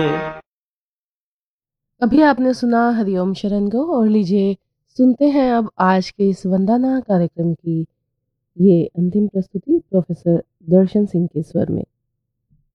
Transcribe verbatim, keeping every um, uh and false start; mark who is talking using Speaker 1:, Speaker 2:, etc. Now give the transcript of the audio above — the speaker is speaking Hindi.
Speaker 1: अभी आपने सुना हरिओम शरण को और लीजिए सुनते हैं अब आज के इस वंदना कार्यक्रम की ये अंतिम प्रस्तुति प्रोफेसर दर्शन सिंह के स्वर में।